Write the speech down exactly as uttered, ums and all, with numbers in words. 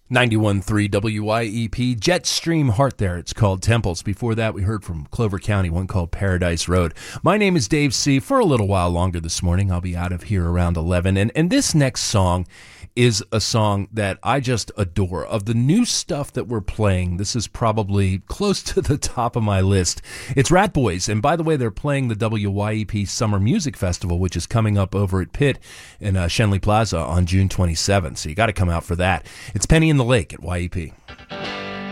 ninety-one point three W Y E P, Jetstream Heart there, it's called Temples. Before that, we heard from Clover County, one called Paradise Road. My name is Dave C. For a little while longer this morning, I'll be out of here around eleven. And, and this next song is a song that I just adore. Of the new stuff that we're playing, this is probably close to the top of my list. It's Rat Boys, and by the way, they're playing the W Y E P Summer Music Festival, which is coming up over at Pitt in uh, Shenley Plaza on June twenty-seventh, so you got to come out for that. It's Penny in the Lake at Y E P.